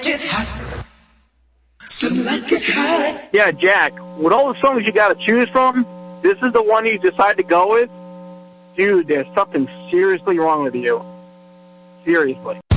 Yeah, Jack, with all the songs you got to choose from, this is the one you decide to go with? Dude, there's something seriously wrong with you. Seriously.